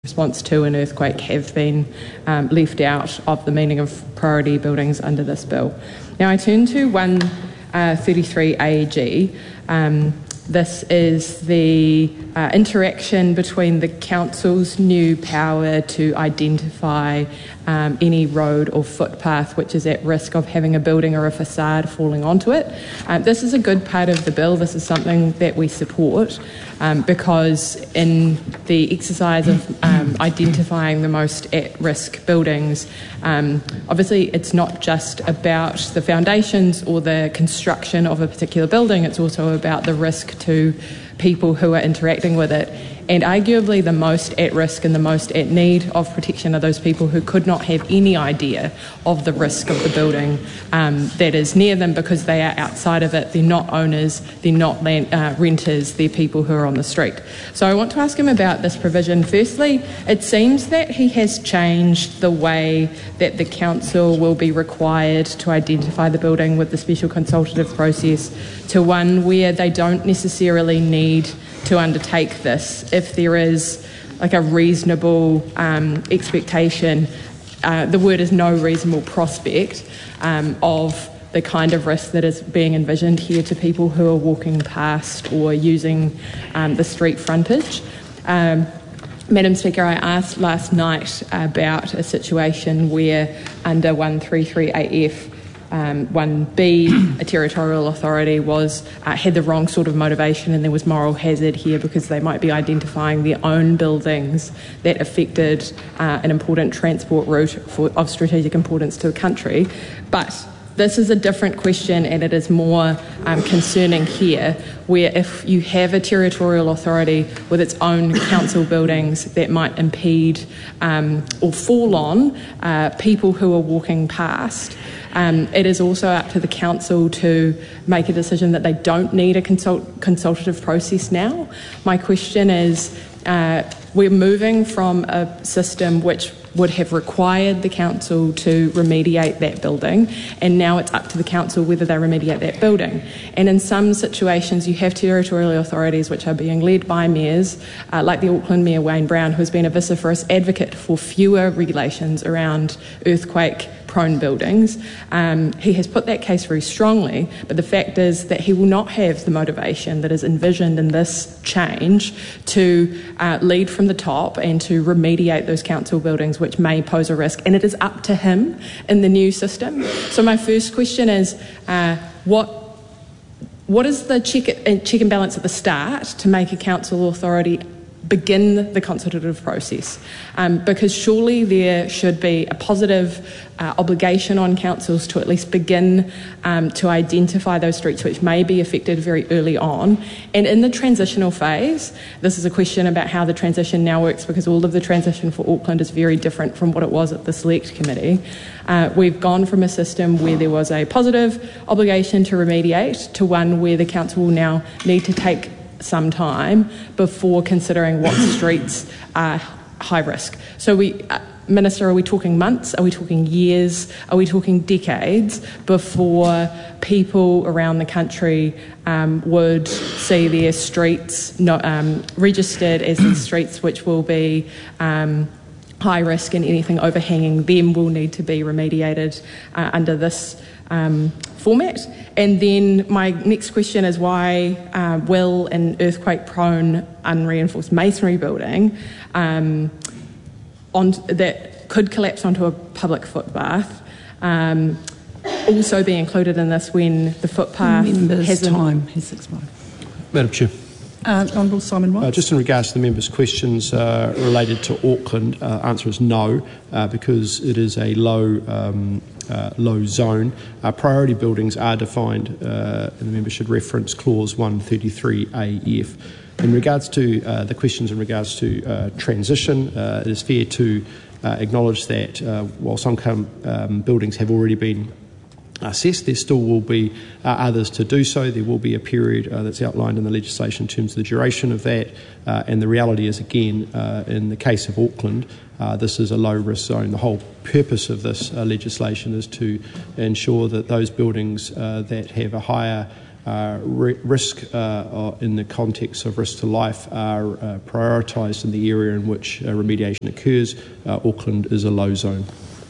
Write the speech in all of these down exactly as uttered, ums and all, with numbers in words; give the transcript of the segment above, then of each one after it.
response to an earthquake have been um, left out of the meaning of priority buildings under this bill. Now I turn to one thirty-three A G. Um, this is the uh, interaction between the council's new power to identify um, any road or footpath which is at risk of having a building or a facade falling onto it. Um, this is a good part of the bill. This is something that we support um, because in the exercise of um, identifying the most at-risk buildings, um, obviously it's not just about the foundations or the construction of a particular building, it's also about the risk to people who are interacting with it. And arguably the most at risk and the most at need of protection are those people who could not have any idea of the risk of the building um, that is near them because they are outside of it. They're not owners, they're not land, uh, renters, they're people who are on the street. So I want to ask him about this provision. Firstly, it seems that he has changed the way that the council will be required to identify the building with the special consultative process to one where they don't necessarily need to undertake this if there is like a reasonable um, expectation, uh, the word is no reasonable prospect um, of the kind of risk that is being envisioned here to people who are walking past or using um, the street frontage. Um, Madam Speaker, I asked last night about a situation where under one thirty-three A F Um, one B, a territorial authority was uh, had the wrong sort of motivation and there was moral hazard here because they might be identifying their own buildings that affected uh, an important transport route for, of strategic importance to the country. But this is a different question and it is more um, concerning here, where if you have a territorial authority with its own council buildings that might impede um, or fall on uh, people who are walking past, Um, it is also up to the council to make a decision that they don't need a consult- consultative process now. My question is, uh, we're moving from a system which would have required the council to remediate that building, and now it's up to the council whether they remediate that building. And in some situations you have territorial authorities which are being led by mayors, uh, like the Auckland Mayor Wayne Brown, who has been a vociferous advocate for fewer regulations around earthquake prone buildings. Um, he has put that case very strongly, but the fact is that he will not have the motivation that is envisioned in this change to uh, lead from the top and to remediate those council buildings which may pose a risk, and it is up to him in the new system. So my first question is, uh, what what is the check, check and balance at the start to make a council authority begin the consultative process? Um, because surely there should be a positive uh, obligation on councils to at least begin um, to identify those streets which may be affected very early on. And in the transitional phase, this is a question about how the transition now works, because all of the transition for Auckland is very different from what it was at the Select Committee. Uh, we've gone from a system where there was a positive obligation to remediate to one where the council will now need to take some time before considering what streets are high risk. So we, uh, Minister, are we talking months? Are we talking years? Are we talking decades before people around the country um, would see their streets not, um, registered as these streets which will be um, high risk, and anything overhanging them will need to be remediated uh, under this um, format? And then my next question is, why uh, will an earthquake-prone unreinforced masonry building um, on, that could collapse onto a public footpath um, also be included in this when the footpath Members' hasn't... time has expired. Madam Chair. Uh, Honourable Simon White. Uh, just in regards to the members' questions uh, related to Auckland, uh, answer is no, uh, because it is a low um, uh, low zone. Uh, priority buildings are defined, uh, and the member should reference clause one thirty-three A F. In regards to uh, the questions in regards to uh, transition, uh, it is fair to uh, acknowledge that uh, while some um, buildings have already been assessed, there still will be uh, others to do so. There will be a period uh, that's outlined in the legislation in terms of the duration of that, uh, and the reality is, again, uh, in the case of Auckland, uh, this is a low-risk zone. The whole purpose of this uh, legislation is to ensure that those buildings uh, that have a higher uh, ri- risk uh, in the context of risk to life are uh, prioritised in the area in which uh, remediation occurs. Uh, Auckland is a low zone.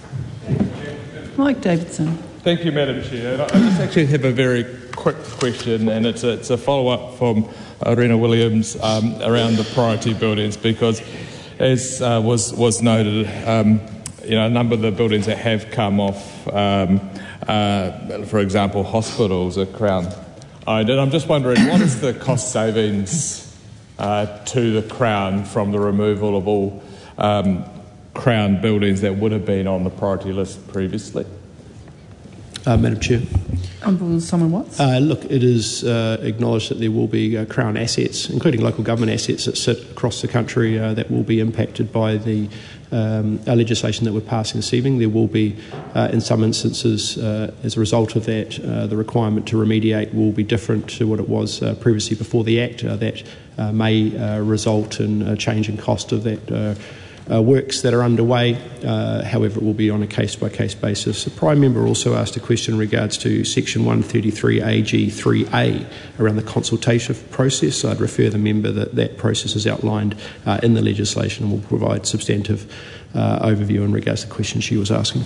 Mike Davidson. Thank you, Madam Chair. I just actually have a very quick question, and it's a, it's a follow-up from Irina Williams um, around the priority buildings, because as uh, was was noted, um, you know, a number of the buildings that have come off, um, uh, for example, hospitals are Crown owned, and I'm just wondering, what is the cost savings uh, to the Crown from the removal of all um, Crown buildings that would have been on the priority list previously? Uh, Madam Chair. Honourable Simon Watts. Uh, look, it is uh, acknowledged that there will be uh, Crown assets, including local government assets that sit across the country uh, that will be impacted by the um, legislation that we're passing this evening. There will be, uh, in some instances, uh, as a result of that, uh, the requirement to remediate will be different to what it was uh, previously before the Act. Uh, that uh, may uh, result in a change in cost of that uh, Uh, works that are underway. Uh, however, it will be on a case-by-case basis. The Prime Member also asked a question in regards to Section one thirty-three A G three A around the consultation process. So I'd refer the member that that process is outlined uh, in the legislation and will provide substantive uh, overview in regards to the question she was asking.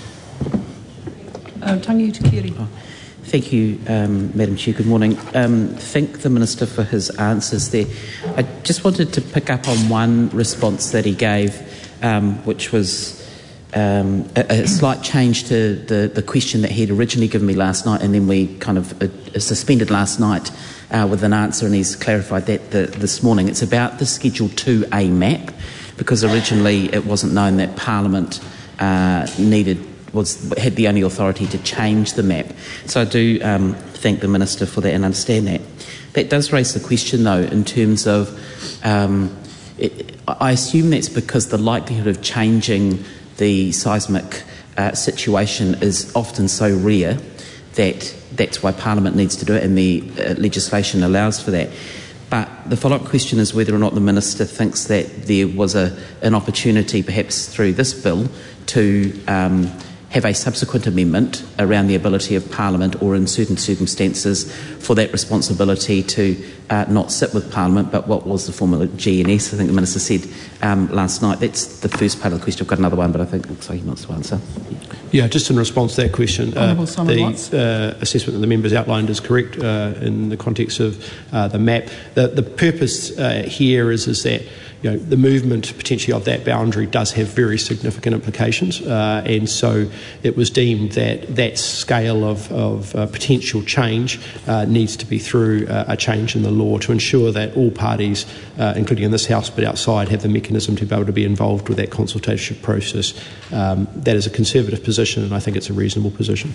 Uh, Tangi Tukiri. Oh, thank you, um, Madam Chair. Good morning. Um, thank the Minister for his answers there. I just wanted to pick up on one response that he gave, Um, which was um, a, a slight change to the, the question that he had originally given me last night, and then we kind of uh, suspended last night uh, with an answer, and he's clarified that the, this morning. It's about the Schedule two A map, because originally it wasn't known that Parliament uh, needed was had the only authority to change the map. So I do um, thank the Minister for that and understand that. That does raise the question, though, in terms of Um, It, I assume that's because the likelihood of changing the seismic uh, situation is often so rare that that's why Parliament needs to do it, and the uh, legislation allows for that. But the follow-up question is whether or not the Minister thinks that there was a, an opportunity, perhaps through this bill, to um, have a subsequent amendment around the ability of Parliament, or in certain circumstances, for that responsibility to uh, not sit with Parliament, but what was the former G N S, I think the Minister said um, last night. That's the first part of the question. I've got another one, but I think it looks like he wants to answer. Yeah, just in response to that question, uh, the uh, assessment that the members outlined is correct uh, in the context of uh, the map. The, the purpose uh, here is, is that you know, the movement potentially of that boundary does have very significant implications, uh, and so it was deemed that that scale of, of uh, potential change uh, needs to be through uh, a change in the law to ensure that all parties, uh, including in this House but outside, have the mechanism to be able to be involved with that consultation process. Um, that is a Conservative position, and I think it's a reasonable position.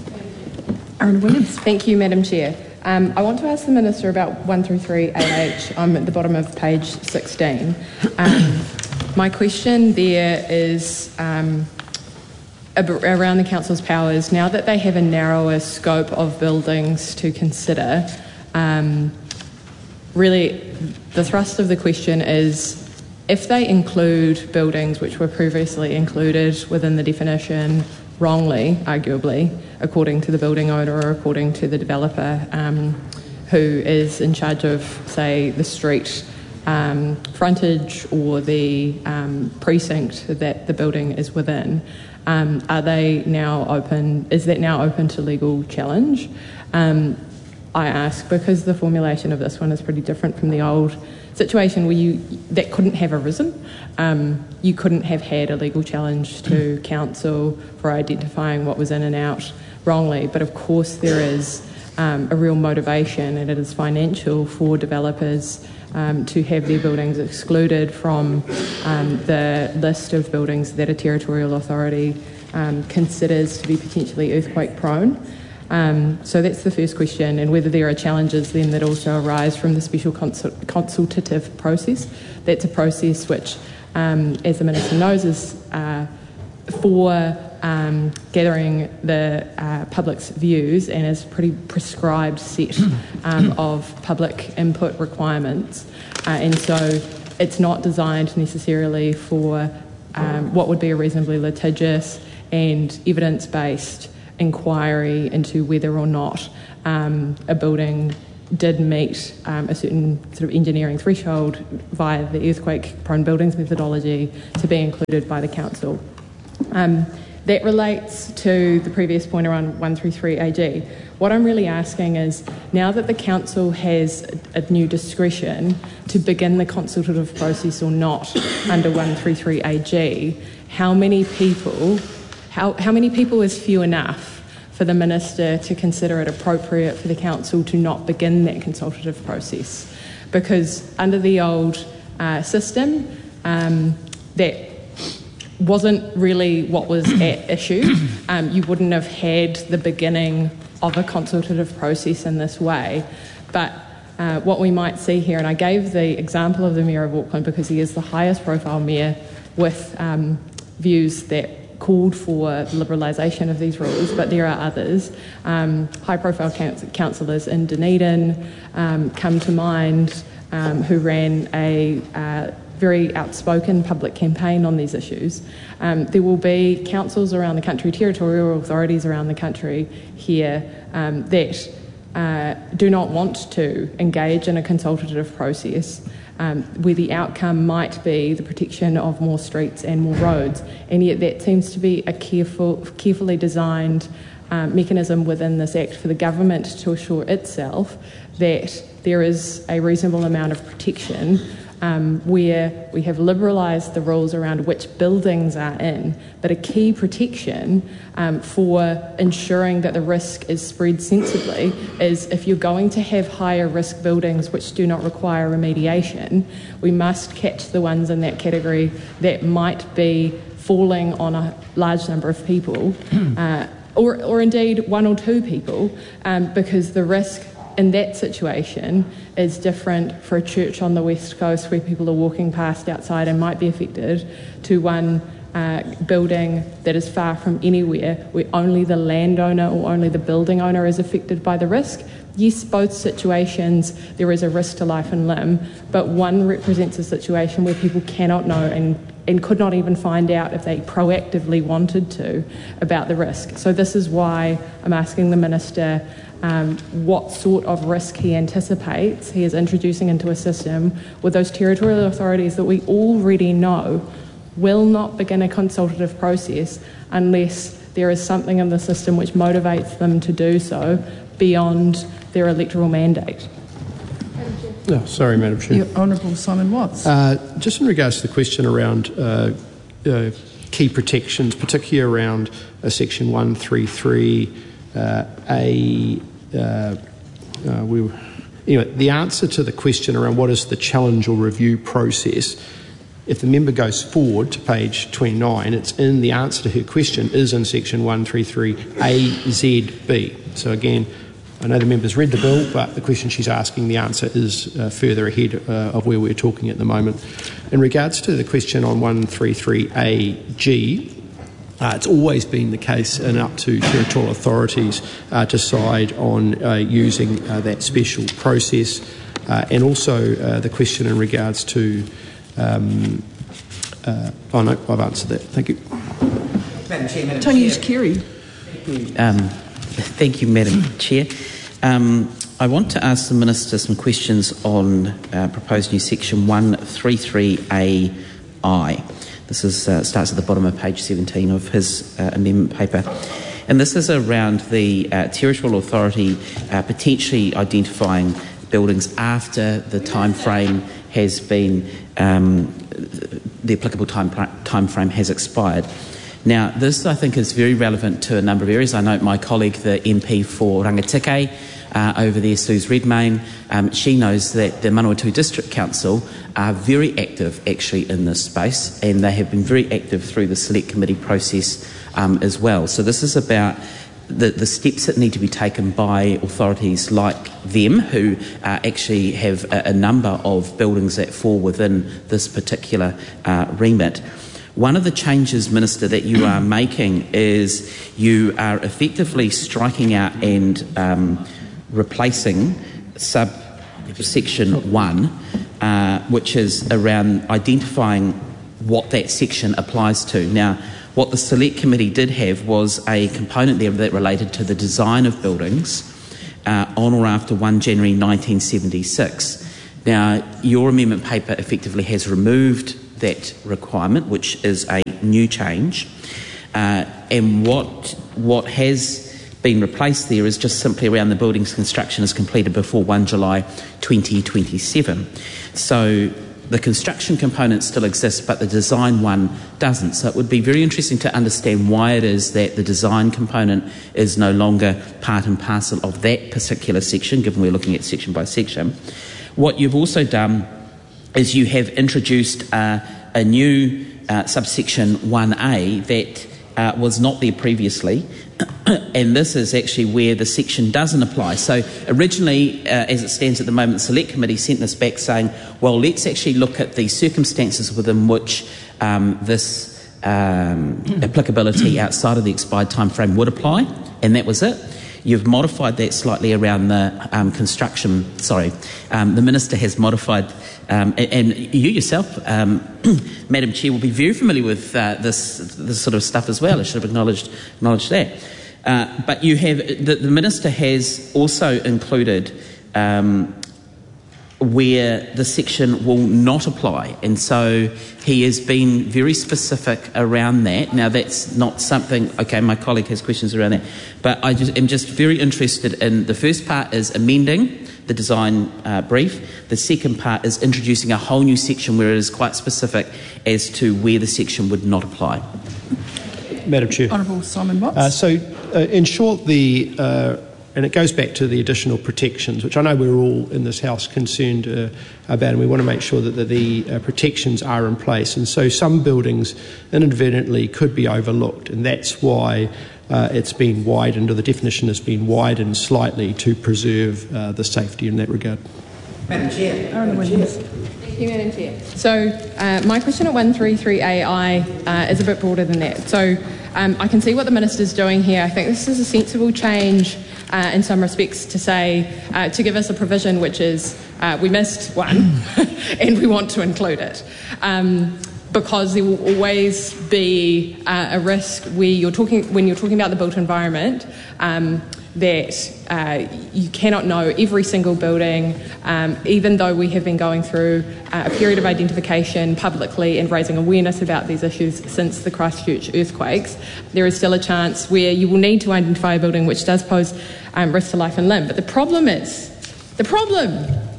Aaron Williams. Thank you, Madam Chair. Um, I want to ask the Minister about one thirty-three A H. I'm at the bottom of page sixteen. Um, my question there is um, around the Council's powers. Now that they have a narrower scope of buildings to consider, um, really the thrust of the question is, if they include buildings which were previously included within the definition wrongly, arguably, according to the building owner or according to the developer um, who is in charge of, say, the street um, frontage or the um, precinct that the building is within, um, are they now open, is that now open to legal challenge? Um, I ask because the formulation of this one is pretty different from the old situation where you that couldn't have arisen. Um, you couldn't have had a legal challenge to council for identifying what was in and out wrongly, but of course there is um, a real motivation, and it is financial for developers um, to have their buildings excluded from um, the list of buildings that a territorial authority um, considers to be potentially earthquake prone. Um, so that's the first question, and whether there are challenges then that also arise from the special consul- consultative process. That's a process which, um, as the Minister knows, is uh, for um, gathering the uh, public's views and is pretty prescribed set um, of public input requirements. Uh, and so it's not designed necessarily for um, what would be a reasonably litigious and evidence-based inquiry into whether or not um, a building did meet um, a certain sort of engineering threshold via the earthquake-prone buildings methodology to be included by the council. Um, that relates to the previous point around one thirty-three A G. What I'm really asking is, now that the council has a, a new discretion to begin the consultative process or not under one thirty-three A G, how many people, how, how many people is few enough for the Minister to consider it appropriate for the council to not begin that consultative process? Because under the old uh, system, um, that wasn't really what was at issue. Um, you wouldn't have had the beginning of a consultative process in this way. But uh, what we might see here, and I gave the example of the Mayor of Auckland because he is the highest profile mayor with um, views that called for liberalisation of these rules, but there are others. Um, high-profile councillors in Dunedin um, come to mind, um, who ran a uh, very outspoken public campaign on these issues. Um, there will be councils around the country, territorial authorities around the country here um, that uh, do not want to engage in a consultative process, um, where the outcome might be the protection of more streets and more roads, and yet that seems to be a careful, carefully designed um, mechanism within this Act for the government to assure itself that there is a reasonable amount of protection Um, where we have liberalised the rules around which buildings are in, but a key protection um, for ensuring that the risk is spread sensibly is if you're going to have higher risk buildings which do not require remediation, we must catch the ones in that category that might be falling on a large number of people, uh, or, or indeed one or two people, um, because the risk in that situation is different for a church on the west coast where people are walking past outside and might be affected, to one uh, building that is far from anywhere where only the landowner or only the building owner is affected by the risk. Yes, both situations there is a risk to life and limb, but one represents a situation where people cannot know and, and could not even find out if they proactively wanted to about the risk. So this is why I'm asking the Minister Um, what sort of risk he anticipates he is introducing into a system with those territorial authorities that we already know will not begin a consultative process unless there is something in the system which motivates them to do so beyond their electoral mandate. Oh, sorry, Madam Chair. Yeah, Honourable Simon Watts. Uh, just in regards to the question around uh, uh, key protections, particularly around uh, Section one thirty-three uh, A. Uh, uh, we were, anyway, the answer to the question around what is the challenge or review process, if the member goes forward to page twenty-nine, it's in the answer to her question is in section one thirty-three A Z B. So again, I know the member's read the bill, but the question she's asking, the answer is uh, further ahead uh, of where we're talking at the moment. In regards to the question on one thirty-three A G, Uh, it's always been the case and up to territorial authorities uh, to decide on uh, using uh, that special process, uh, and also uh, the question in regards to. Um, uh, oh no, I've answered that. Thank you. Madam Chair, Madam Tony Chair. Kerry. Um, thank you, Madam Chair. Um, I want to ask the Minister some questions on uh, proposed new section one thirty-three A I. This is, uh, starts at the bottom of page seventeen of his uh, amendment paper. And this is around the uh, territorial authority uh, potentially identifying buildings after the time frame has been, um, the applicable time, time frame has expired. Now, this, I think, is very relevant to a number of areas. I note my colleague, the M P for Rangitikei, uh, over there, Suze Redmayne, um, she knows that the Manawatu District Council are very active, actually, in this space, and they have been very active through the Select Committee process um, as well. So this is about the, the steps that need to be taken by authorities like them, who uh, actually have a, a number of buildings that fall within this particular uh, remit. One of the changes, Minister, that you are making is you are effectively striking out and um, replacing subsection one, uh, which is around identifying what that section applies to. Now, What the Select Committee did have was a component there that related to the design of buildings uh, on or after first January nineteen seventy-six. Now, your amendment paper effectively has removed that requirement, which is a new change, uh, and what what has been replaced there is just simply around the building's construction is completed before first July twenty twenty-seven. So the construction component still exists, but the design one doesn't. So it would be very interesting to understand why it is that the design component is no longer part and parcel of that particular section, given we're looking at section by section. What you've also done is you have introduced uh, a new uh, subsection one A that uh, was not there previously, and this is actually where the section doesn't apply. So originally, uh, as it stands at the moment, the Select Committee sent this back saying, well, let's actually look at the circumstances within which um, this um, applicability outside of the expired time frame would apply, and that was it. You've modified that slightly around the um, construction, sorry, um, the Minister has modified, um, and, and you yourself, um, Madam Chair, will be very familiar with uh, this, this sort of stuff as well. I should have acknowledged, acknowledged that. Uh, but you have, the, the Minister has also included um, where the section will not apply, and so he has been very specific around that. Now, that's not something, okay, my colleague has questions around that, but I just am just very interested in, the first part is amending the design uh, brief. The second part is introducing a whole new section where it is quite specific as to where the section would not apply. Madam Chair. Honourable Simon Watts. Uh, so, uh, in short, the uh, and it goes back to the additional protections, which I know we're all in this House concerned uh, about, and we want to make sure that the, the uh, protections are in place. And so some buildings inadvertently could be overlooked, and that's why uh, it's been widened, or the definition has been widened slightly to preserve uh, the safety in that regard. Madam Chair. Aaron Williams. Thank you, Madam Chair. So uh, my question at one thirty-three A I uh, is a bit broader than that. So um, I can see what the Minister's doing here. I think this is a sensible change uh, in some respects to say, uh, to give us a provision which is, uh, we missed one and we want to include it. Um, because there will always be uh, a risk where you're talking, when you're talking about the built environment, um, that uh, you cannot know every single building, um, even though we have been going through uh, a period of identification publicly and raising awareness about these issues since the Christchurch earthquakes. There is still a chance where you will need to identify a building which does pose um, risk to life and limb. But the problem is, the problem,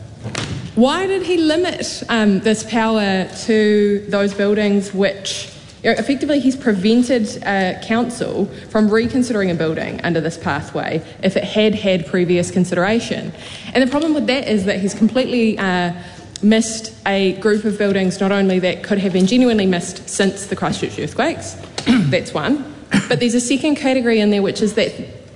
why did he limit um, this power to those buildings which, you know, effectively he's prevented uh, council from reconsidering a building under this pathway if it had had previous consideration. And the problem with that is that he's completely uh, missed a group of buildings not only that could have been genuinely missed since the Christchurch earthquakes, that's one, but there's a second category in there which is that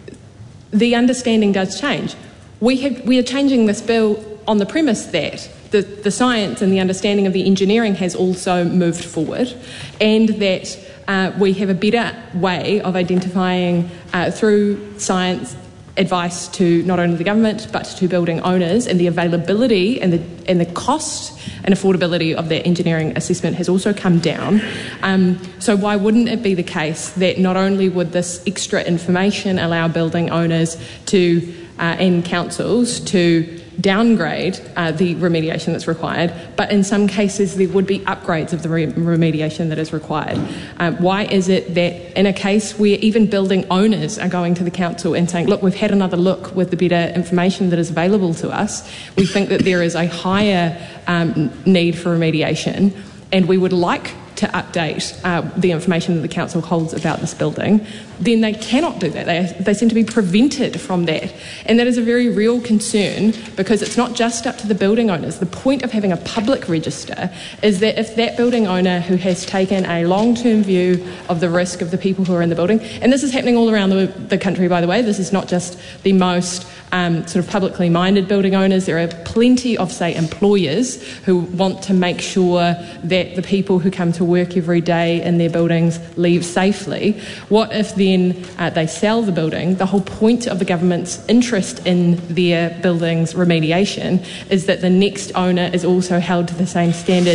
the understanding does change. We, have, we are changing this bill on the premise that The, the science and the understanding of the engineering has also moved forward, and that uh, we have a better way of identifying uh, through science advice to not only the government but to building owners, and the availability and the and the cost and affordability of that engineering assessment has also come down. Um, so why wouldn't it be the case that not only would this extra information allow building owners to uh, and councils to downgrade uh, the remediation that's required, but in some cases there would be upgrades of the re- remediation that is required. Um, why is it that in a case where even building owners are going to the council and saying, look, we've had another look with the better information that is available to us, we think that there is a higher um, need for remediation, and we would like to update uh, the information that the council holds about this building, then they cannot do that. They, they seem to be prevented from that. And that is a very real concern, because it's not just up to the building owners. The point of having a public register is that if that building owner who has taken a long-term view of the risk of the people who are in the building, and this is happening all around the, the country, by the way, this is not just the most um, sort of publicly minded building owners. There are plenty of, say, employers who want to make sure that the people who come to work every day in their buildings leave safely. What if then uh, they sell the building? The whole point of the government's interest in their building's remediation is that the next owner is also held to the same standards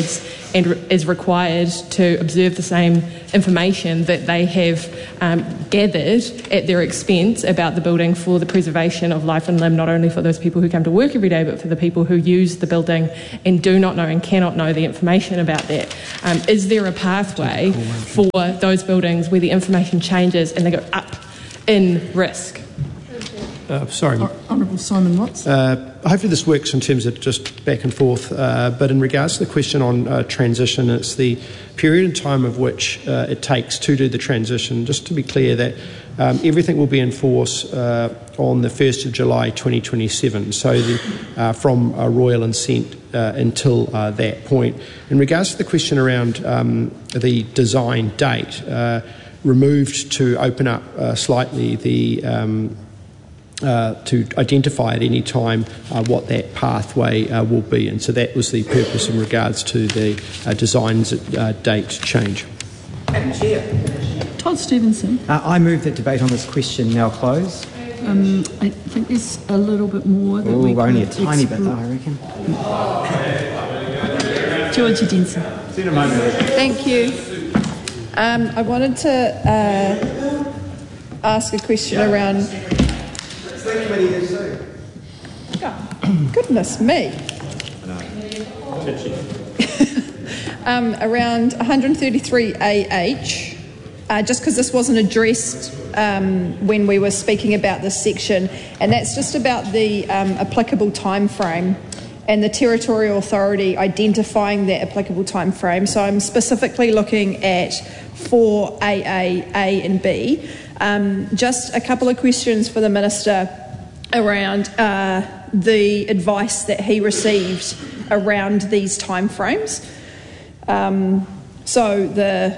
and re- is required to observe the same information that they have um, gathered at their expense about the building for the preservation of life and limb, not only for those people who come to work every day, but for the people who use the building and do not know and cannot know the information about that. Um, is there a pathway for those buildings where the information changes and they go up in risk? Uh, sorry. Honourable Simon Watts. Uh, hopefully this works in terms of just back and forth, uh, but in regards to the question on uh, transition, it's the period in time of which uh, it takes to do the transition. Just to be clear that um, everything will be in force uh, on the first of July twenty twenty-seven, so the, uh, from uh, royal assent uh, until uh, that point. In regards to the question around um, the design date, uh, removed to open up uh, slightly the um, Uh, to identify at any time uh, what that pathway uh, will be, and so that was the purpose in regards to the uh, design's uh, date change. Madam Chair. Todd Stevenson. Uh, I move that debate on this question now close. Um, I think there's a little bit more that Ooh, we only a could tiny bit, explore. though, I reckon. Georgia Denson. Thank you. Um, I wanted to uh, ask a question around. Oh, goodness me. um, around one thirty-three A H, uh, just because this wasn't addressed um, when we were speaking about this section, and that's just about the um, applicable time frame and the territorial authority identifying that applicable time frame. So I'm specifically looking at four A A, A and B. Um, just a couple of questions for the Minister around uh, the advice that he received around these timeframes. Um, so the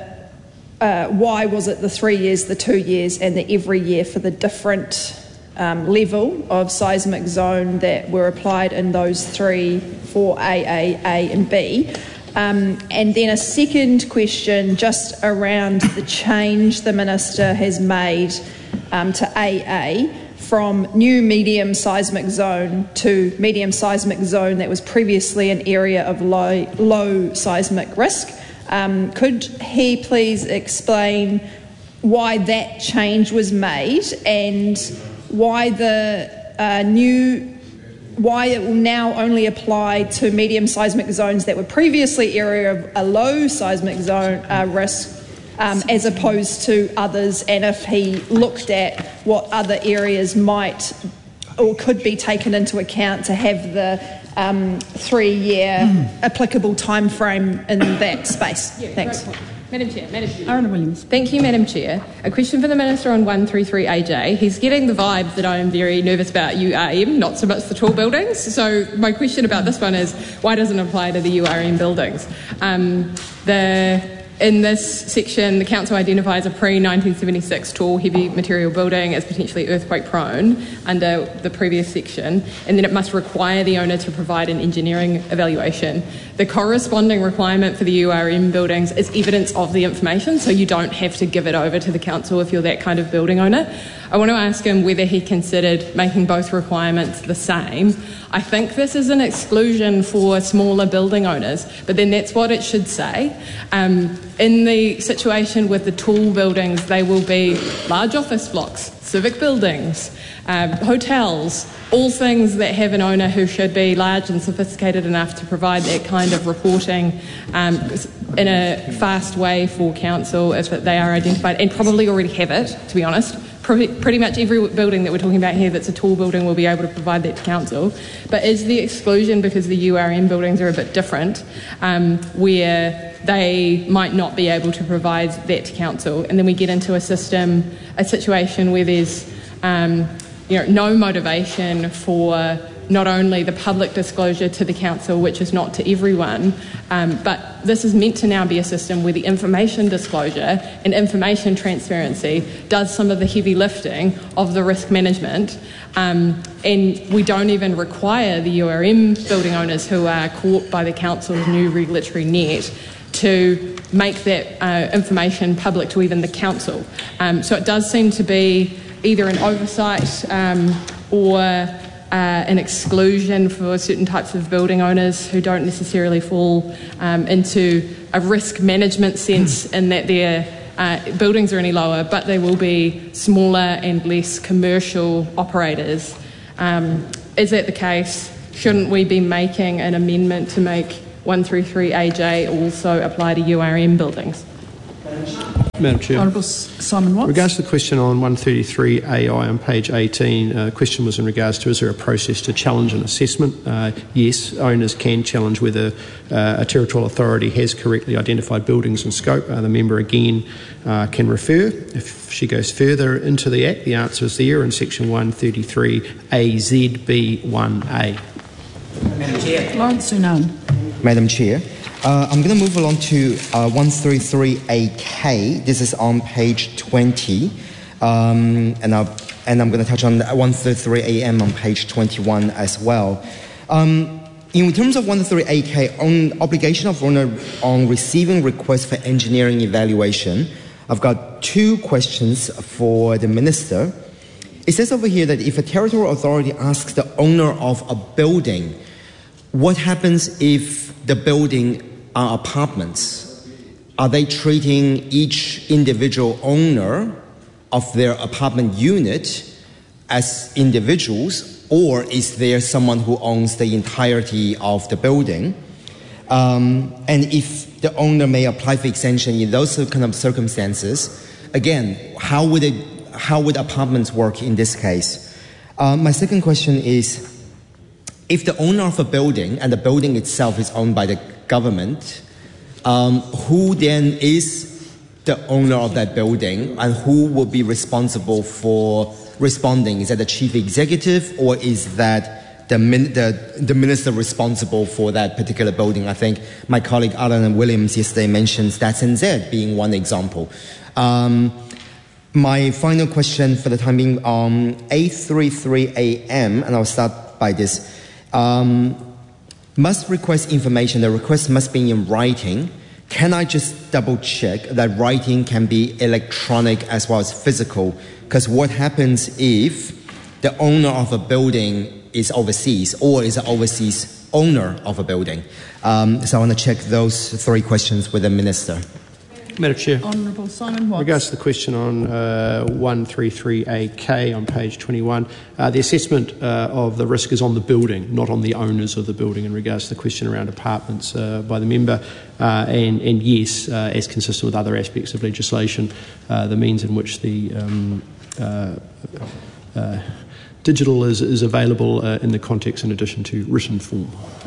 uh, why was it the three years, the two years, and the every year for the different um, level of seismic zone that were applied in those three, four A A, A and B? Um, and then a second question just around the change the Minister has made um, to A A from new medium seismic zone to medium seismic zone that was previously an area of low, low seismic risk. Um, could he please explain why that change was made and why the uh, new why it will now only apply to medium seismic zones that were previously area of a low seismic zone uh, risk um, as opposed to others, and if he looked at what other areas might or could be taken into account to have the um, three-year mm. applicable time frame in that space. Yeah, Thanks. Madam Chair, Madam Chair. Aaron Williams. Thank you, Madam Chair. A question for the Minister on one thirty-three A J. He's getting the vibe that I am very nervous about U R M, not so much the tall buildings. So my question about this one is, why doesn't it apply to the U R M buildings? Um, the... In this section, the Council identifies a pre nineteen seventy-six tall, heavy material building as potentially earthquake prone under the previous section, and then it must require the owner to provide an engineering evaluation. The corresponding requirement for the U R M buildings is evidence of the information, so you don't have to give it over to the Council if you're that kind of building owner. I want to ask him whether he considered making both requirements the same. I think this is an exclusion for smaller building owners, but then that's what it should say. Um, in the situation with the tall buildings, they will be large office blocks, civic buildings, um, hotels, all things that have an owner who should be large and sophisticated enough to provide that kind of reporting um, in a fast way for council if they are identified, and probably already have it, to be honest. Pretty much every building that we're talking about here that's a tall building will be able to provide that to council. But is the exclusion because the U R M buildings are a bit different, um, where they might not be able to provide that to council, and then we get into a system, a situation where there's um, you know, no motivation for not only the public disclosure to the council, which is not to everyone, um, but this is meant to now be a system where the information disclosure and information transparency does some of the heavy lifting of the risk management, um, and we don't even require the U R M building owners who are caught by the council's new regulatory net to make that uh, information public to even the council. Um, so it does seem to be either an oversight um, or uh, an exclusion for certain types of building owners who don't necessarily fall um, into a risk management sense in that their uh, buildings are any lower, but they will be smaller and less commercial operators. Um, is that the case? Shouldn't we be making an amendment to make one thirty-three A J also apply to U R M buildings? Madam Chair. Honourable Simon Watts. In regards to the question on one thirty-three A I on page eighteen, uh, the question was in regards to is there a process to challenge an assessment? Uh, yes, owners can challenge whether uh, a territorial authority has correctly identified buildings and scope. Uh, the member again uh, can refer. If she goes further into the Act, the answer is there in section one thirty-three A Z B one A. Madam Chair. Lawrence Sunan. Madam Chair. Uh, I'm going to move along to uh, one thirty-three A K. This is on page twenty. Um, and, I'll, and I'm going to touch on one thirty-three A M on page twenty-one as well. Um, in terms of one thirty-three A K, on obligation of owner on receiving requests for engineering evaluation, I've got two questions for the Minister. It says over here that if a territorial authority asks the owner of a building, what happens if the building are apartments? Are they treating each individual owner of their apartment unit as individuals, or is there someone who owns the entirety of the building? Um, and if the owner may apply for extension in those kind of circumstances, again, how would it, how would apartments work in this case? Uh, my second question is, if the owner of a building and the building itself is owned by the government, um, who then is the owner of that building and who will be responsible for responding? Is that the chief executive, or is that the, min- the, the minister responsible for that particular building? I think my colleague Alan Williams yesterday mentioned Stats N Z being one example. Um, my final question for the time being on eight thirty-three A M, and I'll start by this. Um, must request information, the request must be in writing. Can I just double check that writing can be electronic as well as physical? Because what happens if the owner of a building is overseas, or is an overseas owner of a building? Um, so I want to check those three questions with the Minister. Madam Chair. Honourable Simon Watts. In regards to the question on uh, one thirty-three A K on page twenty-one, uh, the assessment uh, of the risk is on the building, not on the owners of the building, in regards to the question around apartments uh, by the member. Uh, and, and yes, uh, as consistent with other aspects of legislation, uh, the means in which the um, uh, uh, digital is, is available uh, in the context in addition to written form.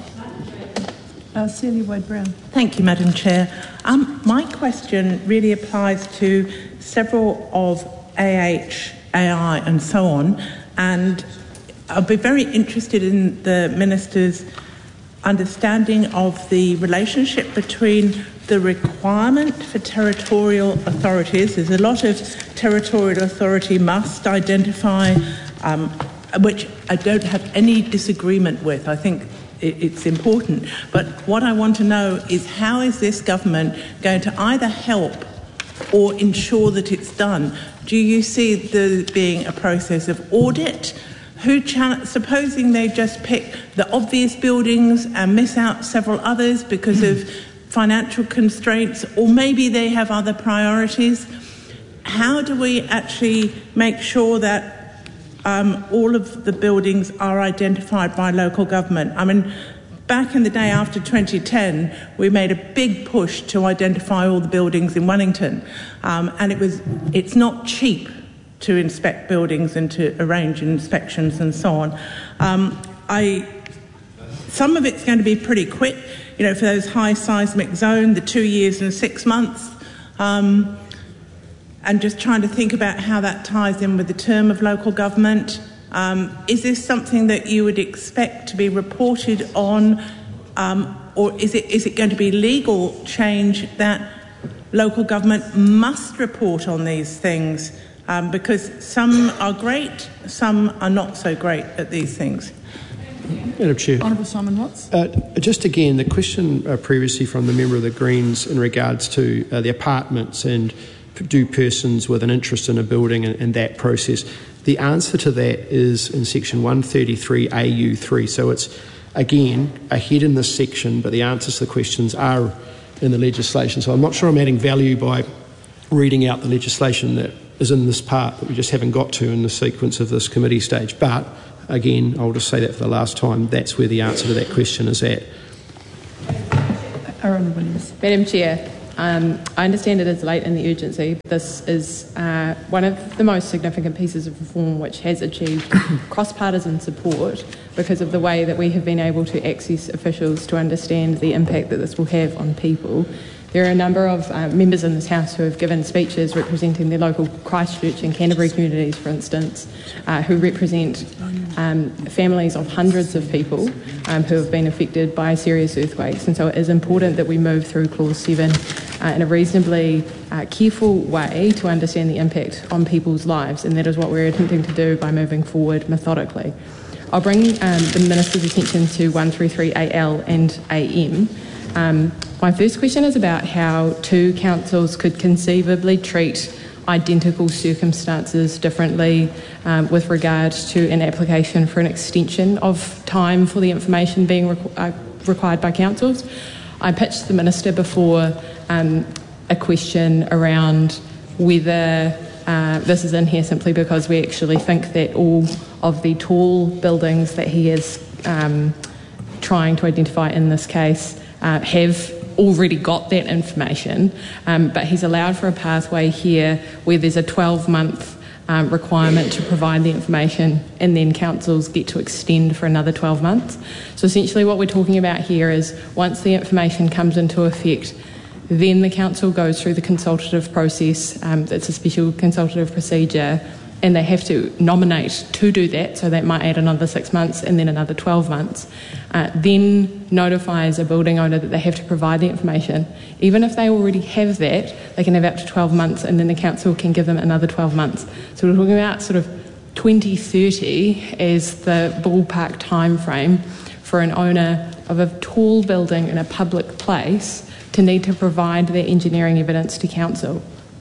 Uh, Celia Wade-Brown. Thank you, Madam Chair. Um, my question really applies to several of A H, A I and so on, and I'll be very interested in the Minister's understanding of the relationship between the requirement for territorial authorities. There's a lot of territorial authority must identify, um, which I don't have any disagreement with. I think it's important. But what I want to know is, how is this government going to either help or ensure that it's done? Do you see there being a process of audit? Who challenge, supposing they just pick the obvious buildings and miss out several others because of financial constraints, or maybe they have other priorities? How do we actually make sure that Um, all of the buildings are identified by local government? I mean, back in the day after twenty ten, we made a big push to identify all the buildings in Wellington, um, and it was it's not cheap to inspect buildings and to arrange inspections and so on. Um, I some of it's going to be pretty quick, you know, for those high seismic zone, the two years and six months. Um, And just trying to think about how that ties in with the term of local government. Um, is this something that you would expect to be reported on, um, or is it is it going to be legal change that local government must report on these things? Um, because some are great, some are not so great at these things. Madam Chair. Honourable Simon Watts. Uh, just again, the question uh, previously from the member of the Greens in regards to uh, the apartments and do persons with an interest in a building and, and that process. The answer to that is in section one thirty-three A U three. So it's, again, ahead in this section, but the answers to the questions are in the legislation. So I'm not sure I'm adding value by reading out the legislation that is in this part that we just haven't got to in the sequence of this committee stage. But, again, I'll just say that for the last time, that's where the answer to that question is at. Aaron Williams. Madam Chair, um, I understand it is late in the urgency. This is uh, one of the most significant pieces of reform which has achieved cross-partisan support because of the way that we have been able to access officials to understand the impact that this will have on people. There are a number of uh, members in this House who have given speeches representing their local Christchurch and Canterbury communities, for instance, uh, who represent um, families of hundreds of people um, who have been affected by serious earthquakes. And so it is important that we move through Clause seven uh, in a reasonably uh, careful way to understand the impact on people's lives, and that is what we're attempting to do by moving forward methodically. I'll bring um, the Minister's attention to one thirty-three A L and A M. Um, my first question is about how two councils could conceivably treat identical circumstances differently um, with regard to an application for an extension of time for the information being requ- uh, required by councils. I pitched the Minister before um, a question around whether uh, this is in here simply because we actually think that all of the tall buildings that he is um, trying to identify in this case uh, have already got that information, um, but he's allowed for a pathway here where there's a twelve-month um, requirement to provide the information, and then councils get to extend for another twelve months. So essentially what we're talking about here is once the information comes into effect, then the council goes through the consultative process. Um, it's a special consultative procedure, and they have to nominate to do that, so that might add another six months and then another twelve months. Uh, then notifies a building owner that they have to provide the information. Even if they already have that, they can have up to twelve months, and then the council can give them another twelve months. So we're talking about sort of twenty thirty as the ballpark time frame for an owner of a tall building in a public place to need to provide their engineering evidence to council.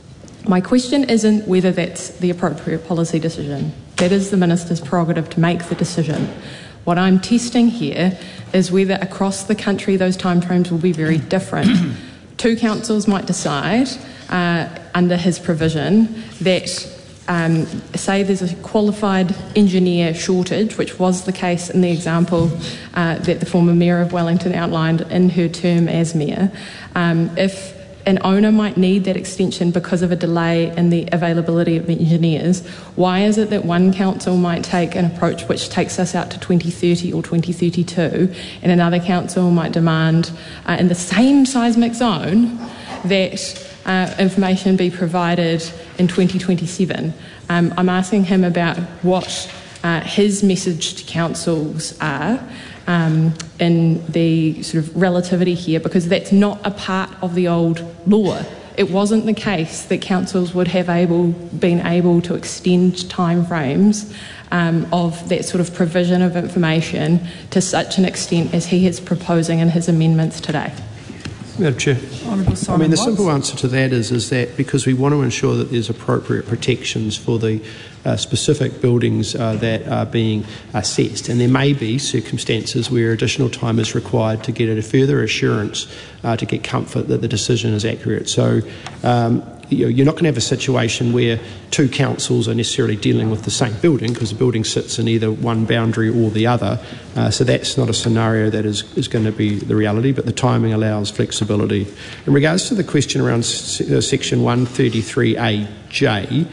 My question isn't whether that's the appropriate policy decision. That is the Minister's prerogative to make the decision. What I'm testing here is whether across the country those timeframes will be very different. Two councils might decide, uh, under his provision, that um, say there's a qualified engineer shortage, which was the case in the example uh, that the former Mayor of Wellington outlined in her term as Mayor. Um, if an owner might need that extension because of a delay in the availability of engineers, why is it that one council might take an approach which takes us out to twenty thirty or twenty thirty-two, and another council might demand uh, in the same seismic zone that uh, information be provided in twenty twenty-seven? Um, I'm asking him about what uh, his message to councils are Um, in the sort of relativity here, because that's not a part of the old law. It wasn't the case that councils would have able been able to extend timeframes um, of that sort of provision of information to such an extent as he is proposing in his amendments today. Madam Chair. Honourable Simon I mean, the Watts. simple answer to that is, is that because we want to ensure that there's appropriate protections for the uh, specific buildings uh, that are being assessed, and there may be circumstances where additional time is required to get a further assurance uh, to get comfort that the decision is accurate. So um, you know, you're not going to have a situation where two councils are necessarily dealing with the same building, because the building sits in either one boundary or the other. Uh, so that's not a scenario that is, is going to be the reality, but the timing allows flexibility. In regards to the question around s- uh, section one thirty-three A J,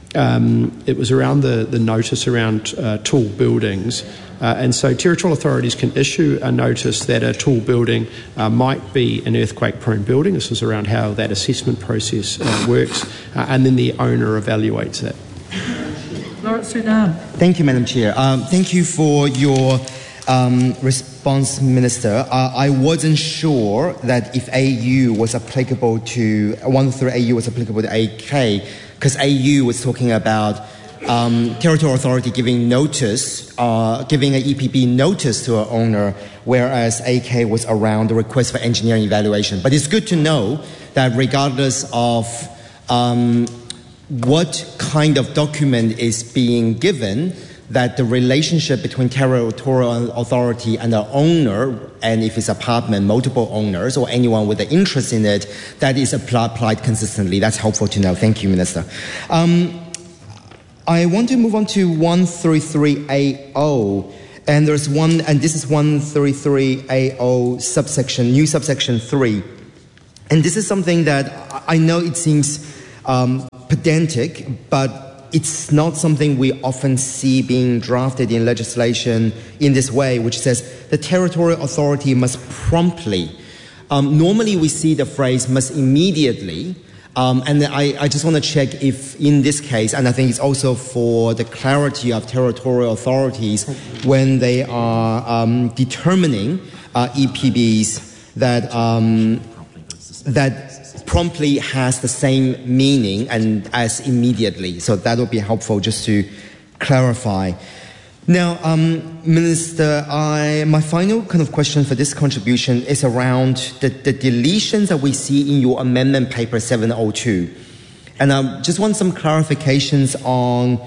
um, it was around the, the notice around uh, tall buildings. Uh, and so territorial authorities can issue a notice that a tall building uh, might be an earthquake-prone building. This is around how that assessment process uh, works, uh, and then the owner evaluates it. Lawrence Sudan. Thank you, Madam Chair. Um, thank you for your um, response, Minister. Uh, I wasn't sure that if A U was applicable to, one through A U was applicable to A K, because A U was talking about Um, territorial authority giving notice, uh, giving an E P B notice to an owner, whereas A K was around the request for engineering evaluation. But it's good to know that regardless of um, what kind of document is being given that the relationship between territorial authority and the owner, and if it's apartment, multiple owners or anyone with an interest in it, that is apply, applied consistently. That's helpful to know. Thank you, Minister. Um, I want to move on to one thirty-three A O, and there's one, and this is one thirty-three A O subsection, new subsection three. And this is something that I know it seems um, pedantic, but it's not something we often see being drafted in legislation in this way, which says the territorial authority must promptly. Um, normally we see the phrase must immediately, um, and I, I just want to check if in this case, and I think it's also for the clarity of territorial authorities when they are um, determining uh, E P Bs, that um, that promptly has the same meaning and as immediately. So that would be helpful just to clarify. Now, um, Minister, I, my final kind of question for this contribution is around the, the deletions that we see in your amendment paper seven oh two. And I just want some clarifications on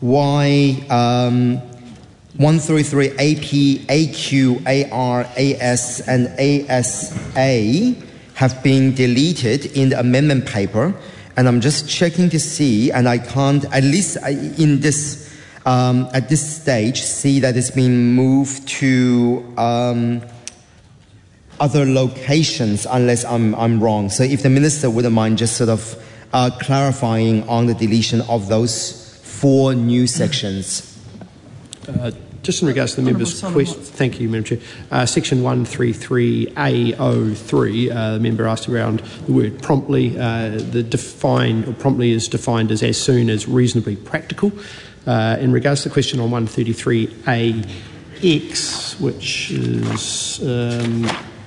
why um, one thirty-three A P, A Q, A R, A S, and A S A have been deleted in the amendment paper, and I'm just checking to see, and I can't, at least in this, um, at this stage, see that it's been moved to um, other locations, unless I'm, I'm wrong. So if the Minister wouldn't mind just sort of uh, clarifying on the deletion of those four new sections. Uh, Just in regards to the member's question, thank you, Madam Chair. Uh, section one thirty-three A O three, uh, the member asked around the word promptly. Uh, the define or promptly is defined as as soon as reasonably practical. Uh, in regards to the question on one thirty-three A X, which is um,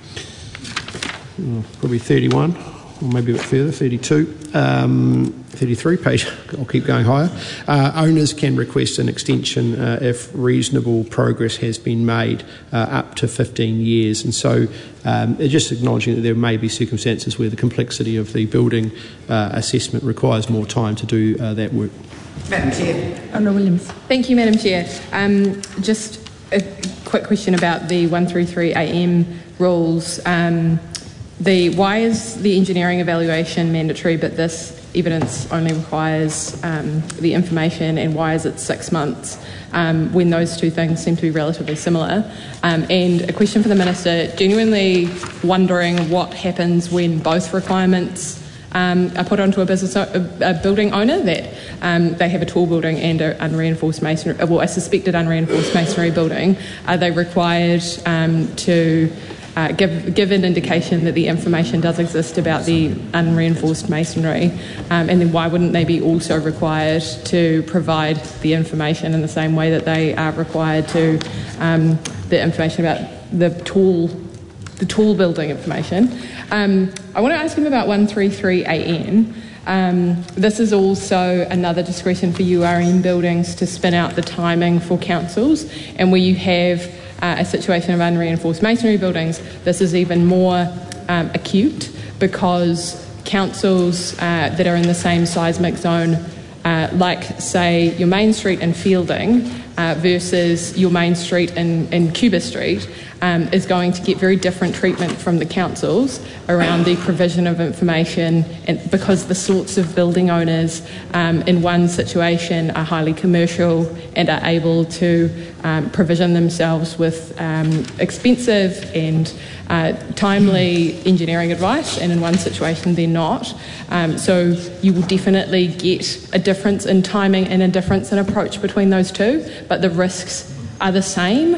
probably thirty-one, or maybe a bit further, thirty-two. Um, thirty-three page, I'll keep going higher. Uh, owners can request an extension uh, if reasonable progress has been made uh, up to fifteen years. And so um, just acknowledging that there may be circumstances where the complexity of the building uh, assessment requires more time to do uh, that work. Madam Chair. Honourable Williams. Thank you, Madam Chair. Um, just a quick question about the one thirty-three A M rules. Um, The, why is the engineering evaluation mandatory, but this evidence only requires um, the information, and why is it six months um, when those two things seem to be relatively similar? Um, and a question for the Minister, genuinely wondering what happens when both requirements um, are put onto a business, a, a building owner, that um, they have a tall building and an unreinforced masonry, well, a suspected unreinforced masonry building. Are they required um, to Uh, give, give an indication that the information does exist about the unreinforced masonry, um, and then why wouldn't they be also required to provide the information in the same way that they are required to um, the information about the tall, the tall building information? Um, I want to ask him about one thirty-three A N. Um, this is also another discretion for U R M buildings to spin out the timing for councils, and where you have Uh, a situation of unreinforced masonry buildings, this is even more um, acute, because councils uh, that are in the same seismic zone, uh, like, say, your Main Street in Fielding uh, versus your Main Street in, in Cuba Street, um, is going to get very different treatment from the councils around the provision of information, and because the sorts of building owners um, in one situation are highly commercial and are able to um, provision themselves with um, expensive and uh, timely engineering advice, and in one situation they're not. Um, so you will definitely get a difference in timing and a difference in approach between those two, but the risks are the same.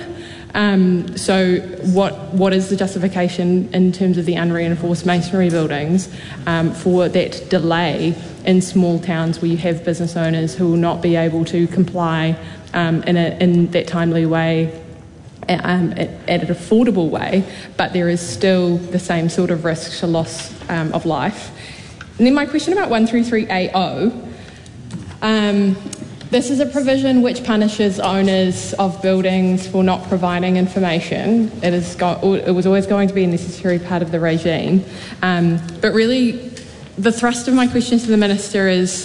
Um, so what what is the justification in terms of the unreinforced masonry buildings um, for that delay in small towns where you have business owners who will not be able to comply um, in, a, in that timely way, um, at, at an affordable way, but there is still the same sort of risk to loss um, of life? And then my question about one thirty-three A O. Um, This is a provision which punishes owners of buildings for not providing information. It, is go- it was always going to be a necessary part of the regime. Um, but really, the thrust of my question to the Minister is,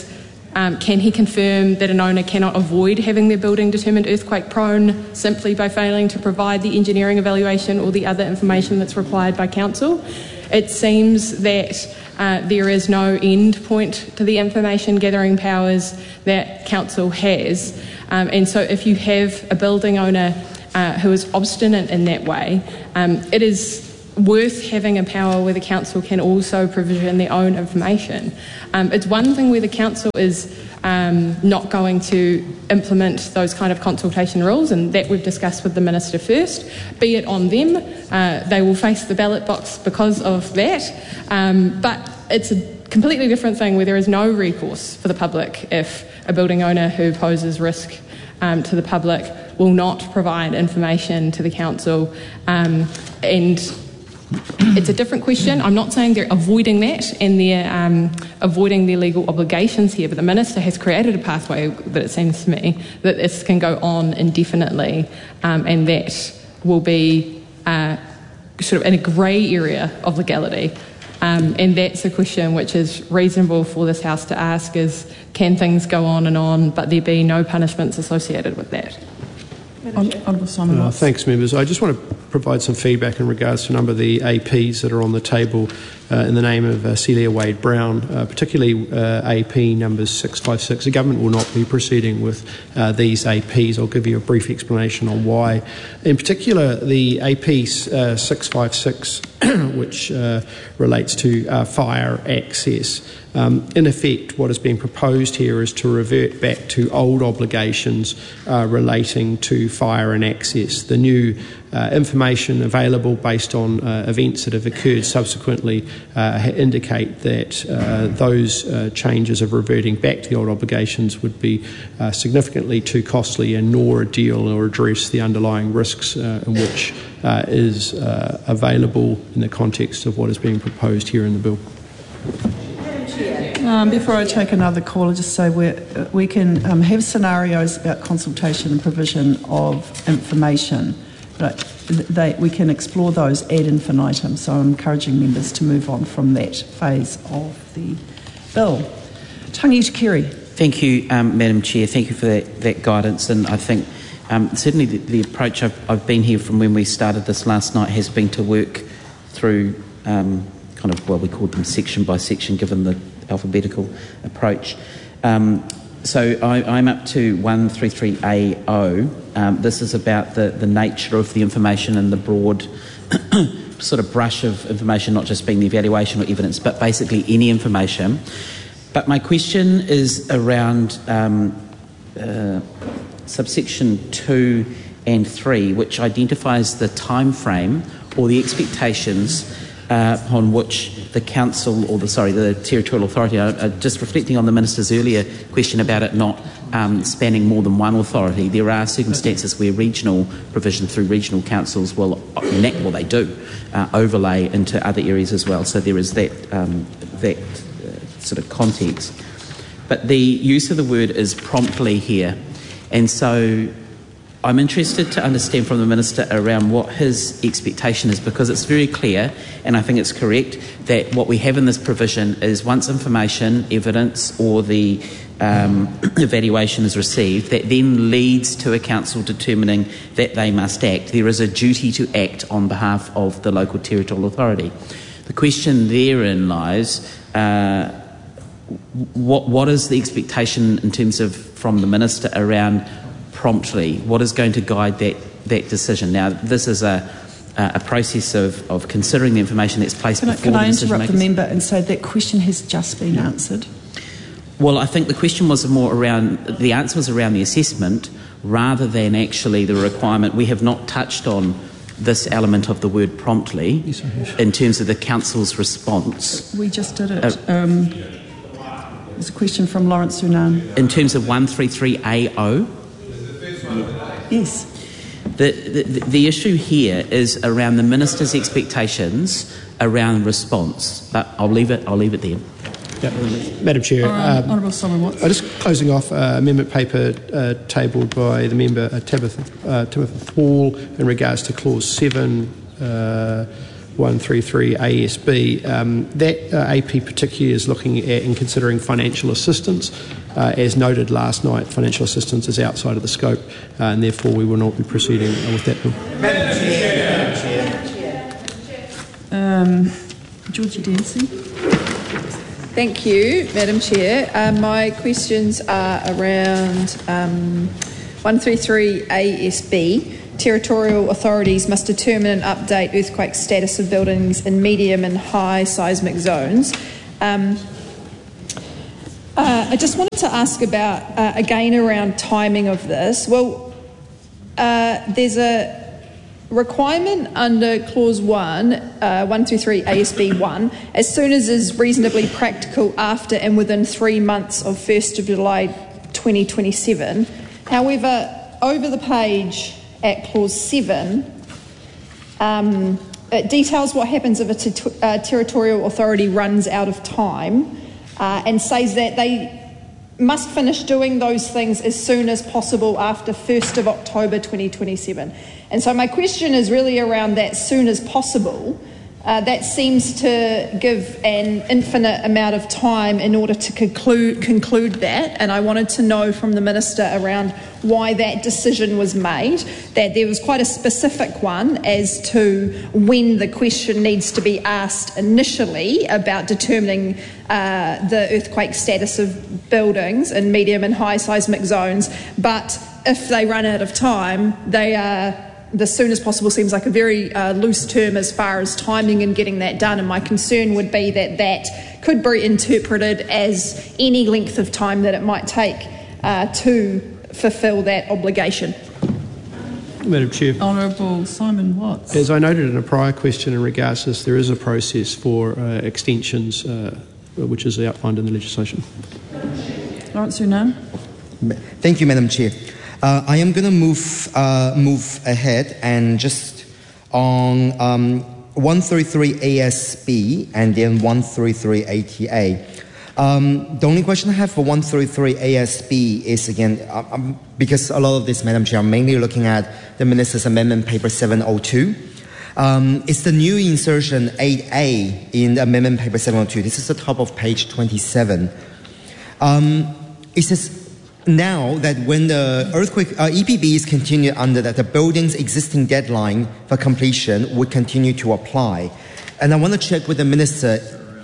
Um, can he confirm that an owner cannot avoid having their building determined earthquake prone simply by failing to provide the engineering evaluation or the other information that's required by council? It seems that uh, there is no end point to the information gathering powers that council has. Um, and so if you have a building owner uh, who is obstinate in that way, um, it is worth having a power where the council can also provision their own information. Um, it's one thing where the council is um, not going to implement those kind of consultation rules, and that we've discussed with the Minister first, be it on them. Uh, they will face the ballot box because of that. Um, but it's a completely different thing where there is no recourse for the public if a building owner who poses risk um, to the public will not provide information to the council. Um, and It's a different question. I'm not saying they're avoiding that and they're um, avoiding their legal obligations here, but the Minister has created a pathway that it seems to me that this can go on indefinitely, um, and that will be uh, sort of in a grey area of legality. Um, and that's a question which is reasonable for this House to ask is, can things go on and on, but there be no punishments associated with that? Honourable Simon Uh, Watts. thanks, members. I just want to provide some feedback in regards to a number of the A Ps that are on the table uh, in the name of uh, Celia Wade-Brown, uh, particularly uh, A P numbers six five six. The government will not be proceeding with uh, these A Ps. I'll give you a brief explanation on why. In particular, the A P uh, six five six, which uh, relates to uh, fire access. Um, in effect, what is being proposed here is to revert back to old obligations uh, relating to fire and access. The new uh, information available based on uh, events that have occurred subsequently uh, indicate that uh, those uh, changes of reverting back to the old obligations would be uh, significantly too costly and nor deal or address the underlying risks uh, in which uh, is uh, available in the context of what is being proposed here in the bill. Um, before I take another call, I'll just say we we can um, have scenarios about consultation and provision of information, but they, we can explore those ad infinitum. So I'm encouraging members to move on from that phase of the bill. Tangi Kerry. Thank you, um, Madam Chair. Thank you for that, that guidance. And I think um, certainly the, the approach I've, I've been here from when we started this last night has been to work through um, kind of, well, we called them section by section, given the alphabetical approach. Um, so I, I'm up to one thirty-three A O. Um, this is about the, the nature of the information and the broad sort of brush of information, not just being the evaluation or evidence, but basically any information. But my question is around um, uh, subsection two and three, which identifies the time frame or the expectations Uh, upon which the council or the sorry the territorial authority, uh, uh, just reflecting on the Minister's earlier question about it not um, spanning more than one authority, there are circumstances where regional provision through regional councils will enact, well they do, uh, overlay into other areas as well. So there is that um, that uh, sort of context. But the use of the word is promptly here, and so I'm interested to understand from the Minister around what his expectation is, because it's very clear, and I think it's correct, that what we have in this provision is once information, evidence or the um, evaluation is received, that then leads to a council determining that they must act. There is a duty to act on behalf of the local territorial authority. The question therein lies, uh, what, what is the expectation in terms of from the Minister around promptly? What is going to guide that, that decision? Now, this is a, a process of, of considering the information that's placed can I, before can the I decision interrupt makers. the member and say that question has just been answered? Well, I think the question was more around, the answer was around the assessment rather than actually the requirement. We have not touched on this element of the word promptly yes, in terms of the council's response. We just did it. Uh, um, there's a question from Lawrence Sunan. In terms of one thirty-three A O? Yes. The, the, the issue here is around the Minister's expectations around response. But I'll leave it, I'll leave it there. Yeah. Madam Chair, uh, um, Honourable Simon Watts. I'm just closing off uh, amendment paper uh, tabled by the member uh, Tabitha, uh, Timothy Hall in regards to clause seven, uh, one thirty-three A S B, um, that uh, A P particularly is looking at and considering financial assistance. Uh, as noted last night, financial assistance is outside of the scope, uh, and therefore we will not be proceeding with that bill. Madam Chair. Madam Chair. Um, Georgie Dancy. Thank you, Madam Chair. Uh, my questions are around um, one thirty-three A S B. Territorial authorities must determine and update earthquake status of buildings in medium and high seismic zones. Um, uh, I just wanted to ask about, uh, again, around timing of this. Well, uh, there's a requirement under clause one, uh, one through three A S B one, as soon as is reasonably practical after and within three months of first of July twenty twenty-seven. However, over the page at clause seven, um, it details what happens if a ter- uh, territorial authority runs out of time, uh, and says that they must finish doing those things as soon as possible after first of October twenty twenty-seven. And so my question is really around that soon as possible. Uh, that seems to give an infinite amount of time in order to conclude, conclude that, and I wanted to know from the Minister around why that decision was made, that there was quite a specific one as to when the question needs to be asked initially about determining uh, the earthquake status of buildings in medium and high seismic zones, but if they run out of time, they are... the soon as possible seems like a very uh, loose term as far as timing and getting that done, and my concern would be that that could be interpreted as any length of time that it might take uh, to fulfil that obligation. Madam Chair. Honourable Simon Watts. As I noted in a prior question in regards to this, there is a process for uh, extensions uh, which is outlined in the legislation. Lawrence Unan. Thank you, Madam Chair. Uh, I am going to move uh, move ahead and just on um, one thirty-three A S B and then one thirty-three A T A. Um, the only question I have for one thirty-three A S B is, again, um, because a lot of this, Madam Chair, I'm mainly looking at the Minister's Amendment Paper seven oh two. Um, it's the new insertion eight A in the Amendment Paper seven oh two. This is the top of page twenty-seven. Um, it says, now that when the earthquake uh, E P B is continued under that, the building's existing deadline for completion would continue to apply. And I want to check with the Minister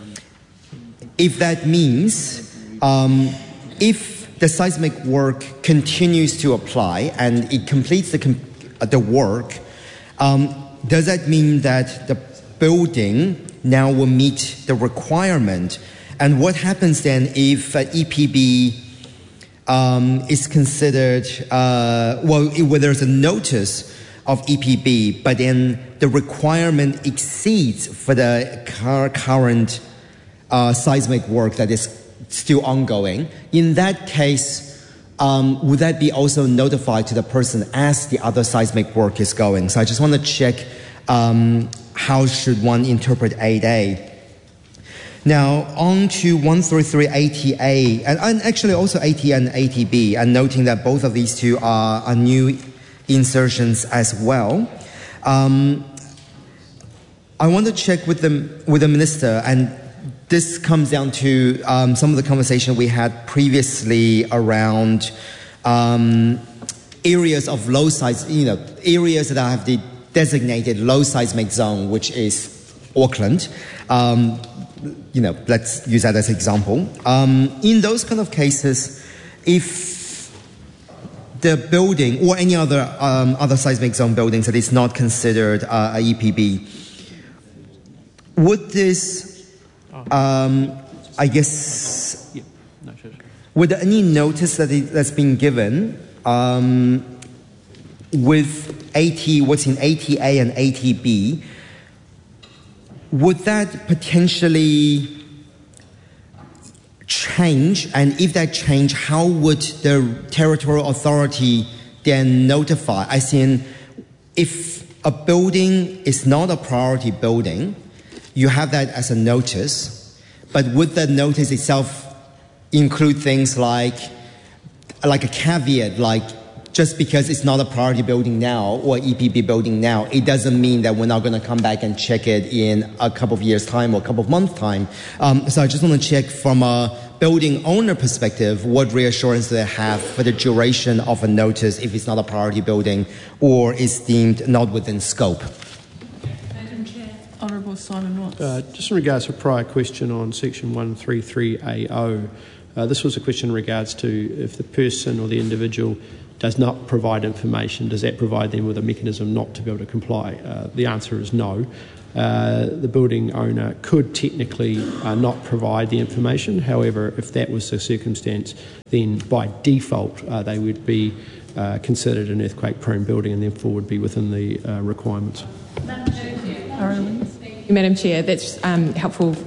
if that means um, if the seismic work continues to apply and it completes the, com- uh, the work, um, does that mean that the building now will meet the requirement? And what happens then if uh, E P B Um, is considered, uh, well, it, where there's a notice of E P B, but then the requirement exceeds for the car, current uh, seismic work that is still ongoing. In that case, um, would that be also notified to the person as the other seismic work is going? So I just want to check um, how should one interpret eight A. Now, on to one thirty-three A T A, and, and actually also A T A and A T B, and noting that both of these two are, are new insertions as well. Um, I want to check with the, with the Minister, and this comes down to um, some of the conversation we had previously around um, areas of low size, you know, areas that have the designated low seismic zone, which is Auckland. Um, you know, let's use that as an example. Um, in those kind of cases, if the building or any other um, other seismic zone buildings that is not considered uh, a E P B, would this, um, I guess, would any notice that it, that's been given um, with AT, what's in A T A and A T B, would that potentially change? And if that change, how would the territorial authority then notify? As in, if a building is not a priority building, you have that as a notice, but would the notice itself include things like, like a caveat, like just because it's not a priority building now or E P B building now, it doesn't mean that we're not going to come back and check it in a couple of years' time or a couple of months' time. Um, so I just want to check from a building owner perspective, what reassurance do they have for the duration of a notice if it's not a priority building or is deemed not within scope? Madam Chair. Honourable Simon Watts. Uh, just in regards to a prior question on section one thirty-three A O, uh, this was a question in regards to if the person or the individual does not provide information, does that provide them with a mechanism not to be able to comply? Uh, the answer is no. Uh, the building owner could technically uh, not provide the information. However, if that was the circumstance, then by default uh, they would be uh, considered an earthquake-prone building and therefore would be within the uh, requirements. Thank you, Madam Chair. That's um, helpful.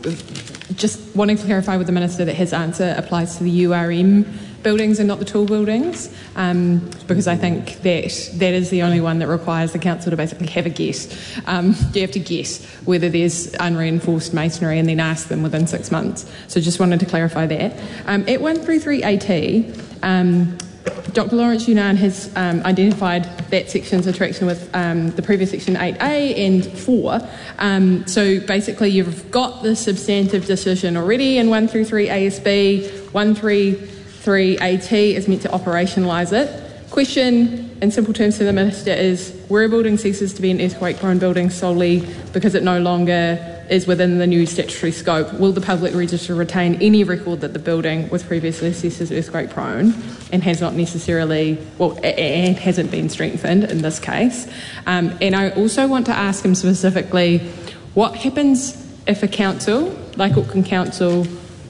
Just wanting to clarify with the Minister that his answer applies to the U R M buildings and not the tall buildings, um, because I think that that is the only one that requires the council to basically have a guess. Um, you have to guess whether there's unreinforced masonry and then ask them within six months. So just wanted to clarify that. Um, at one thirty-three A T, um, Doctor Lawrence Yunnan has um, identified that section's interaction with um, the previous section eight A and four. Um, so basically you've got the substantive decision already in one thirty-three A S B, one thirty-three A T is meant to operationalise it. Question in simple terms to the Minister is, where a building ceases to be an earthquake-prone building solely because it no longer is within the new statutory scope, will the public register retain any record that the building was previously assessed as earthquake-prone and has not necessarily, well, and hasn't been strengthened in this case? Um, and I also want to ask him specifically, what happens if a council, like Auckland Council,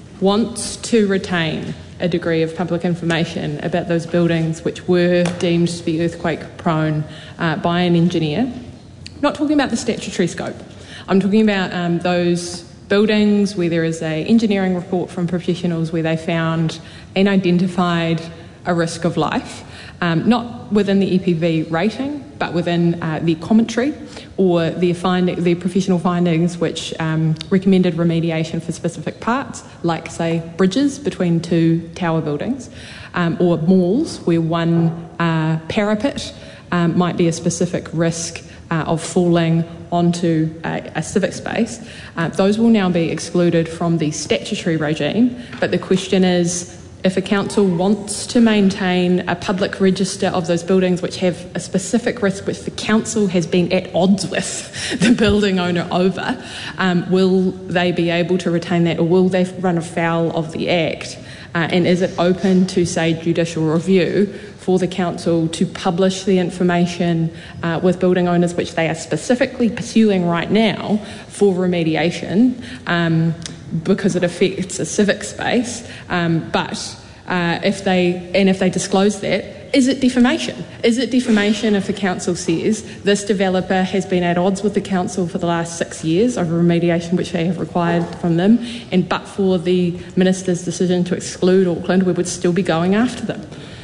wants to retain a degree of public information about those buildings which were deemed to be earthquake-prone uh, by an engineer? I'm not talking about the statutory scope. I'm talking about um, those buildings where there is an engineering report from professionals where they found and identified a risk of life, um, not within the E P B rating, but within uh, the commentary or their, find- their professional findings which um, recommended remediation for specific parts, like, say, bridges between two tower buildings, um, or malls where one uh, parapet um, might be a specific risk uh, of falling onto a, a civic space. Uh, those will now be excluded from the statutory regime, but the question is, if a council wants to maintain a public register of those buildings which have a specific risk which the council has been at odds with the building owner over, um, will they be able to retain that, or will they run afoul of the Act? Uh, and is it open to, say, judicial review for the council to publish the information uh, with building owners which they are specifically pursuing right now for remediation, um, because it affects a civic space, um, but uh, if they and if they disclose that, is it defamation? Is it defamation if the council says this developer has been at odds with the council for the last six years over remediation which they have required from them, and but for the Minister's decision to exclude Auckland, we would still be going after them?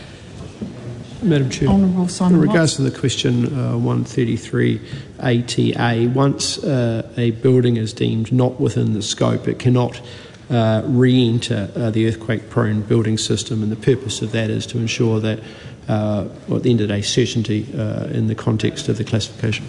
Madam Chair, Honourable Simon in regards Watts. to the question uh, one thirty-three A T A, once uh, a building is deemed not within the scope, it cannot uh, re-enter uh, the earthquake-prone building system, and the purpose of that is to ensure that, uh, well, at the end of the day, certainty uh, in the context of the classification.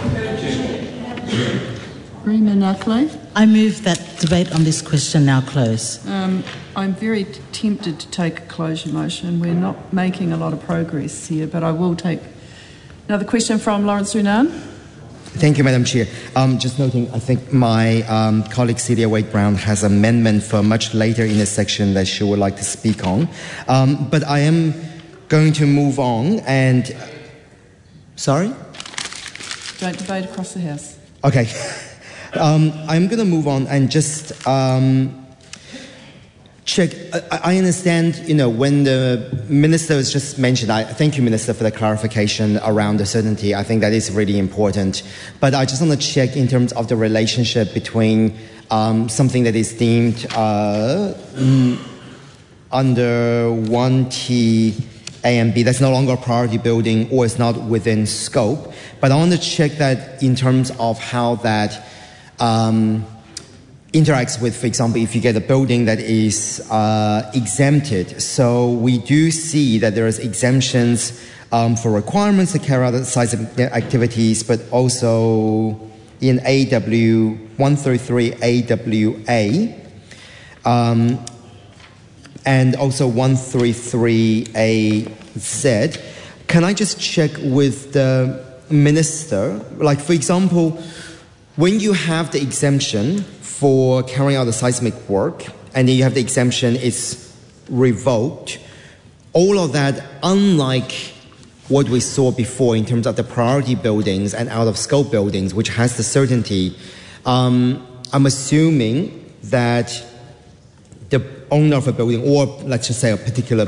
Rima Nutley. I move that debate on this question now close. Um, I'm very t- tempted to take a closure motion. We're not making a lot of progress here, but I will take another question from Lawrence Yunnan. Thank you, Madam Chair. Um, just noting, I think my um, colleague Celia Wade-Brown has an amendment for much later in the section that she would like to speak on. Um, but I am going to move on and... Sorry? Don't debate across the House. Okay. um, I'm going to move on and just... Um, Check. I understand, you know, when the Minister was just mentioned, I thank you, Minister, for the clarification around the certainty. I think that is really important. But I just want to check in terms of the relationship between um, something that is deemed uh, mm, under one T A and B, that's no longer a priority building or it's not within scope. But I want to check that in terms of how that... Um, interacts with, for example, if you get a building that is uh, exempted. So we do see that there is exemptions um, for requirements to carry out the seismic activities, but also in A W one thirty-three A W A, um, and also one thirty-three A Z. Can I just check with the minister? Like, for example, when you have the exemption for carrying out the seismic work, and then you have the exemption is revoked, all of that, unlike what we saw before in terms of the priority buildings and out-of-scope buildings, which has the certainty, um, I'm assuming that the owner of a building, or let's just say a particular